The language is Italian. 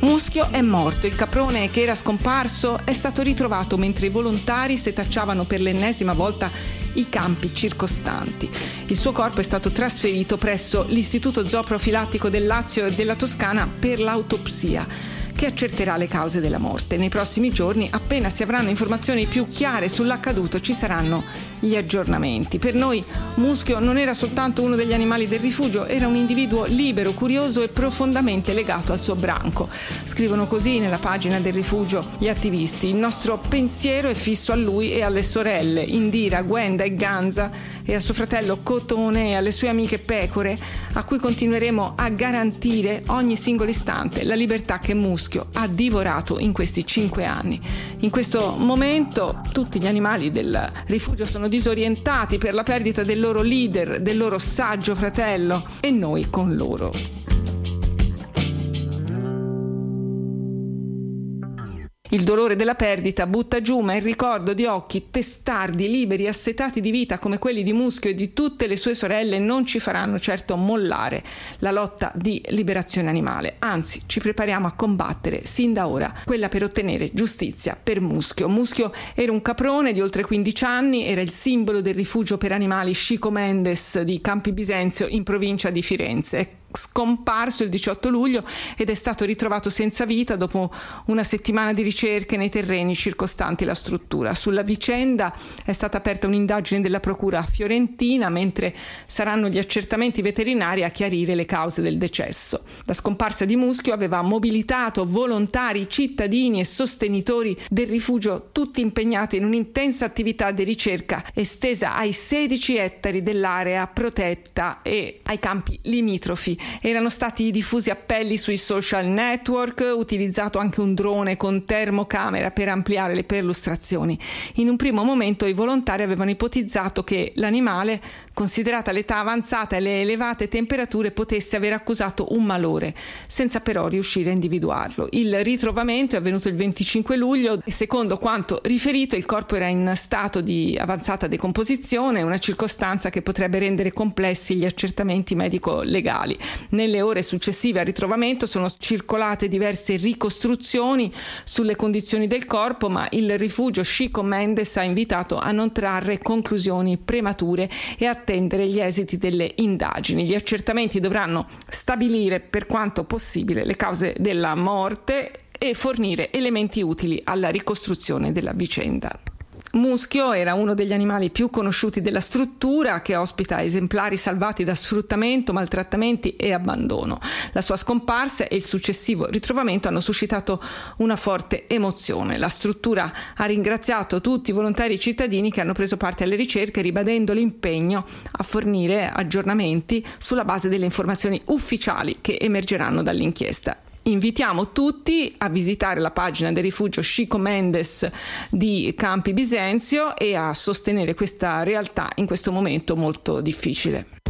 Muschio è morto. Il caprone che era scomparso è stato ritrovato mentre i volontari setacciavano per l'ennesima volta i campi circostanti. Il suo corpo è stato trasferito presso l'Istituto Zooprofilattico del Lazio e della Toscana per l'autopsia, che accerterà le cause della morte. Nei prossimi giorni, appena si avranno informazioni più chiare sull'accaduto, ci saranno gli aggiornamenti. Per noi Muschio non era soltanto uno degli animali del rifugio, era un individuo libero, curioso e profondamente legato al suo branco. Scrivono così nella pagina del rifugio gli attivisti. Il nostro pensiero è fisso a lui e alle sorelle Indira, Gwenda e Ganza, e a suo fratello Cotone e alle sue amiche pecore, a cui continueremo a garantire ogni singolo istante la libertà che Muschio ha divorato in questi 5 anni. In questo momento tutti gli animali del rifugio sono disorientati per la perdita del loro leader, del loro saggio fratello, e noi con loro. Il dolore della perdita butta giù, ma il ricordo di occhi testardi, liberi, assetati di vita come quelli di Muschio e di tutte le sue sorelle non ci faranno certo mollare la lotta di liberazione animale. Anzi, ci prepariamo a combattere sin da ora quella per ottenere giustizia per Muschio. Muschio era un caprone di oltre 15 anni, era il simbolo del rifugio per animali Chico Mendes di Campi Bisenzio in provincia di Firenze. È scomparso il 18 luglio ed è stato ritrovato senza vita dopo una settimana di ricerche nei terreni circostanti la struttura. Sulla vicenda è stata aperta un'indagine della procura fiorentina, mentre saranno gli accertamenti veterinari a chiarire le cause del decesso. La scomparsa di Muschio aveva mobilitato volontari, cittadini e sostenitori del rifugio, tutti impegnati in un'intensa attività di ricerca estesa ai 16 ettari dell'area protetta e ai campi limitrofi. Erano stati diffusi appelli sui social network, utilizzato anche un drone con termocamera per ampliare le perlustrazioni. In un primo momento i volontari avevano ipotizzato che l'animale, considerata l'età avanzata e le elevate temperature, potesse aver accusato un malore, senza però riuscire a individuarlo. Il ritrovamento è avvenuto il 25 luglio e secondo quanto riferito il corpo era in stato di avanzata decomposizione, una circostanza che potrebbe rendere complessi gli accertamenti medico-legali. Nelle ore successive al ritrovamento sono circolate diverse ricostruzioni sulle condizioni del corpo, ma il rifugio Chico Mendes ha invitato a non trarre conclusioni premature e attendere gli esiti delle indagini. Gli accertamenti dovranno stabilire per quanto possibile le cause della morte e fornire elementi utili alla ricostruzione della vicenda. Muschio era uno degli animali più conosciuti della struttura, che ospita esemplari salvati da sfruttamento, maltrattamenti e abbandono. La sua scomparsa e il successivo ritrovamento hanno suscitato una forte emozione. La struttura ha ringraziato tutti i volontari cittadini che hanno preso parte alle ricerche, ribadendo l'impegno a fornire aggiornamenti sulla base delle informazioni ufficiali che emergeranno dall'inchiesta. Invitiamo tutti a visitare la pagina del rifugio Chico Mendes di Campi Bisenzio e a sostenere questa realtà in questo momento molto difficile.